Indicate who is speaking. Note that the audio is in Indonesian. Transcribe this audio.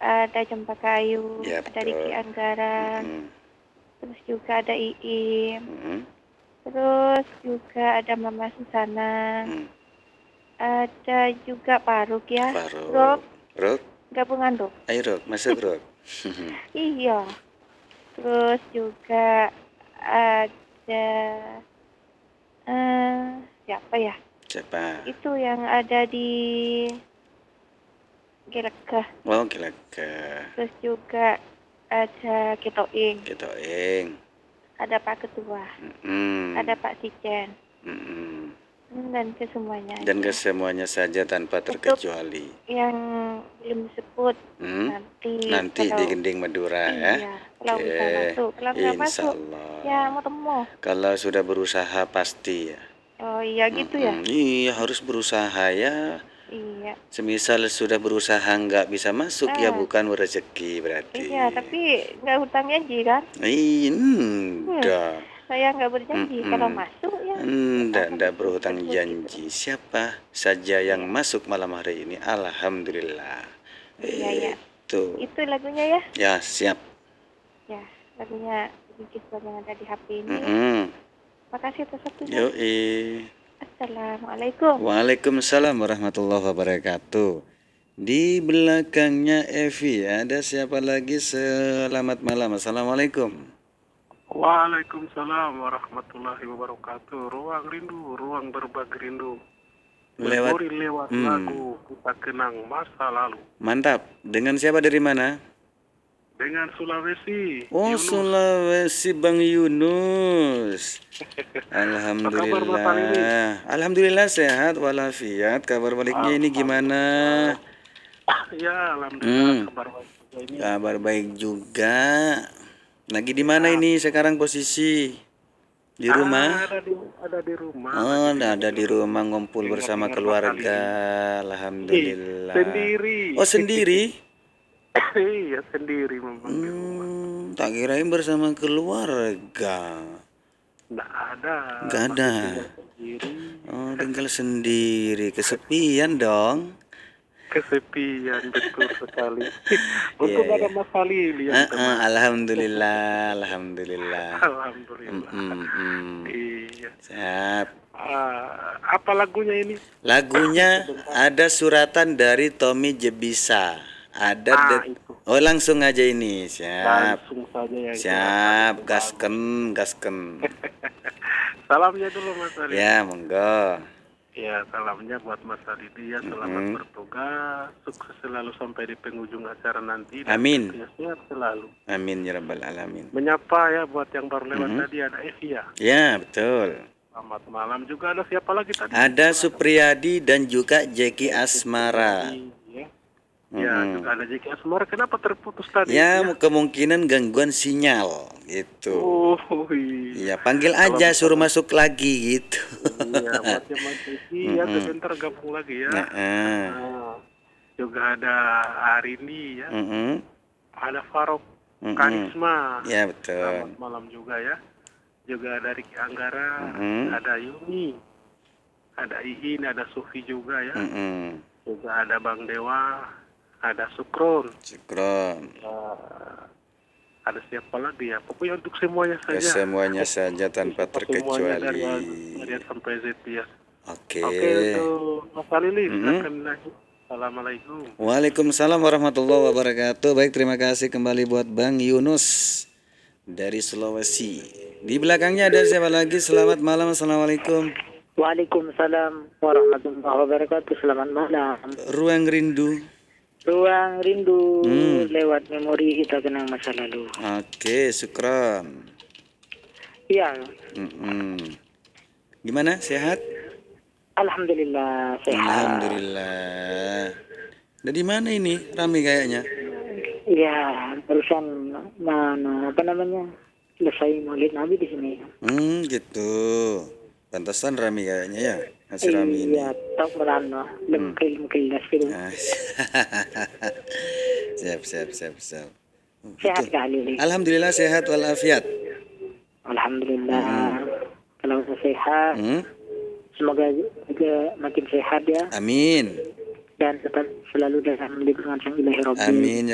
Speaker 1: ada Cempaka Ayu,
Speaker 2: Ya,
Speaker 1: ada Ricky
Speaker 2: betul.
Speaker 1: Anggara,
Speaker 2: Mm-mm.
Speaker 1: terus juga ada Iim,
Speaker 2: Mm-mm.
Speaker 1: terus juga ada Mama Susana,
Speaker 2: Mm.
Speaker 1: ada juga Paruk ya, Rok,
Speaker 2: Faruk. Ruk,
Speaker 1: gabungan Rok.
Speaker 2: ayo Ruk, masuk Ruk.
Speaker 1: Iya, terus juga ada siapa ya?
Speaker 2: Siapa?
Speaker 1: Itu yang ada di Gelekah.
Speaker 2: Oh, Gelaga.
Speaker 1: Terus juga ada Ketoing,
Speaker 2: Gitu, Eng.
Speaker 1: ada Pak Ketua, ada
Speaker 2: Mm-mm.
Speaker 1: Pak Sijen,
Speaker 2: Mm-mm.
Speaker 1: dan ke semuanya
Speaker 2: Dan ke
Speaker 1: aja.
Speaker 2: semuanya saja tanpa
Speaker 1: Untuk
Speaker 2: terkecuali.
Speaker 1: yang belum disebut
Speaker 2: Hmm?
Speaker 1: nanti
Speaker 2: Nanti di
Speaker 1: kalau
Speaker 2: Gending Madura ya.
Speaker 1: iya, kalau
Speaker 2: Oke,
Speaker 1: bisa masuk, kalau nggak
Speaker 2: insya
Speaker 1: masuk, ya
Speaker 2: Allah.
Speaker 1: mau temu.
Speaker 2: Kalau sudah berusaha pasti ya.
Speaker 1: Oh iya gitu ya.
Speaker 2: Iya harus berusaha ya.
Speaker 1: Iya.
Speaker 2: Semisal sudah berusaha nggak bisa masuk ya
Speaker 1: Ah,
Speaker 2: bukan rezeki berarti.
Speaker 1: iya, tapi nggak hutang janji kan? Hmm,
Speaker 2: Enggak.
Speaker 1: saya nggak berjanji. Kalau
Speaker 2: Mm-mm.
Speaker 1: masuk ya akan
Speaker 2: Enggak berhutang
Speaker 1: disebut gitu.
Speaker 2: janji. Siapa saja yang
Speaker 1: Iya,
Speaker 2: masuk malam hari ini, alhamdulillah.
Speaker 1: iya ya.
Speaker 2: Itu.
Speaker 1: Itu lagunya ya.
Speaker 2: Ya, siap.
Speaker 1: Ya, lagunya Bigis yang ada di HP ini.
Speaker 2: Mm-mm.
Speaker 1: Makasih atas waktunya.
Speaker 2: Yoi.
Speaker 1: Assalamualaikum.
Speaker 2: Waalaikumsalam warahmatullahi wabarakatuh. Di belakangnya Evi, ada siapa lagi? Selamat malam. Assalamualaikum.
Speaker 3: Waalaikumsalam warahmatullahi wabarakatuh. Ruang rindu, ruang berbagi rindu.
Speaker 2: Lewat.
Speaker 3: Memori lewat lagu, kita kenang masa lalu.
Speaker 2: Mantap. Dengan siapa dari mana?
Speaker 3: Dengan Sulawesi,
Speaker 2: Oh,
Speaker 3: Yunus.
Speaker 2: Sulawesi Bang Yunus.
Speaker 3: Apa kabar Mas Ali?
Speaker 2: Alhamdulillah. Alhamdulillah sehat walafiat. Kabar baliknya ini gimana?
Speaker 3: Ya, alhamdulillah kabar baik juga ini.
Speaker 2: Kabar baik juga. Lagi di mana
Speaker 3: Ya,
Speaker 2: ini sekarang posisi? Di rumah?
Speaker 3: ada di rumah
Speaker 2: Oh,
Speaker 3: lagi
Speaker 2: ada di rumah ngumpul bersama
Speaker 3: dengar Mas Ali.
Speaker 2: keluarga.
Speaker 3: Ih,
Speaker 2: Alhamdulillah.
Speaker 3: sendiri.
Speaker 2: Oh, sendiri?
Speaker 3: Iya, sendiri memang di rumah.
Speaker 2: Tak kirain bersama keluarga.
Speaker 3: Nggak ada,
Speaker 2: Gak
Speaker 3: masih
Speaker 2: ada.
Speaker 3: tinggal sendiri.
Speaker 2: Oh, tinggal sendiri. Kesepian dong.
Speaker 3: Kesepian betul sekali.
Speaker 2: Iya,
Speaker 3: Untung ada
Speaker 2: iya.
Speaker 3: Mas Halil yang teman.
Speaker 2: Alhamdulillah, alhamdulillah.
Speaker 3: Alhamdulillah. Iya.
Speaker 2: Siap.
Speaker 3: Apa lagunya ini?
Speaker 2: Lagunya
Speaker 3: Sebentar.
Speaker 2: ada suratan dari Tommy Jebisa.
Speaker 3: Itu.
Speaker 2: Oh, langsung aja ini. Siap.
Speaker 3: Langsung saja yang suratan
Speaker 2: Siap,
Speaker 3: itu bagus.
Speaker 2: gasken.
Speaker 3: Salamnya dulu Mas Halil.
Speaker 2: Ya, monggo.
Speaker 3: Ya, salamnya buat Mas Halil ya. Selamat bertugas. Sukses selalu sampai di penghujung acara nanti. Dan
Speaker 2: Amin.
Speaker 3: tentunya sehat selalu.
Speaker 2: Amin ya rabbal alamin.
Speaker 3: Menyapa ya buat yang baru lewat tadi ada Evi ya.
Speaker 2: Ya, betul.
Speaker 3: Selamat malam juga ada siapa lagi tadi?
Speaker 2: Ada Supriyadi dan juga Jeki Asmara.
Speaker 3: Ya, juga ada Jeki Asmara. Kenapa terputus tadi?
Speaker 2: Ya, kemungkinan gangguan sinyal gitu.
Speaker 3: Oh, iya.
Speaker 2: Ya, panggil aja suruh masuk lagi gitu.
Speaker 3: Iya, buat yang Jeki ya sebentar gabung lagi ya. Juga ada Arini ya. Ada Farok Karisma.
Speaker 2: Ya, betul.
Speaker 3: Selamat malam juga ya. Juga ada Ricky Anggara, ada Yuni, ada Iin, ada Sufi juga ya. Juga ada Bang Dewa, ada Sukron. Ada siapa lagi ya? Pokoknya untuk semuanya saja.
Speaker 2: Semuanya saja tanpa terkecuali.
Speaker 3: Dari sampai Z ya.
Speaker 2: Oke.
Speaker 3: Oke, untuk Mas Alili, silakan lagi. Assalamualaikum.
Speaker 2: Waalaikumsalam warahmatullahi wabarakatuh. Baik, terima kasih kembali buat Bang Yunus dari Sulawesi. Di belakangnya ada siapa lagi? Selamat malam. Assalamualaikum.
Speaker 4: Waalaikumsalam warahmatullahi wabarakatuh. Selamat malam.
Speaker 2: Ruang rindu.
Speaker 4: Ruang rindu lewat memori kita kenang masa lalu.
Speaker 2: Oke, syukron.
Speaker 4: Iya.
Speaker 2: Gimana? Sehat?
Speaker 4: Alhamdulillah sehat.
Speaker 2: Alhamdulillah. Dari mana ini? Rame kayaknya.
Speaker 4: Iya, barusan selesai Maulid Nabi di sini.
Speaker 2: Gitu. Pantesan rame kayaknya ya. Masih rame ini.
Speaker 4: Iya, tak merana. Lemkil gitu.
Speaker 2: Siap.
Speaker 4: Sehat kali.
Speaker 2: Alhamdulillah sehat walafiat.
Speaker 4: Alhamdulillah. Kalau sehat, semoga juga makin sehat ya.
Speaker 2: Amin.
Speaker 4: Dan tetap selalu dalam lindungan sang ilahi Rabbi.
Speaker 2: Amin.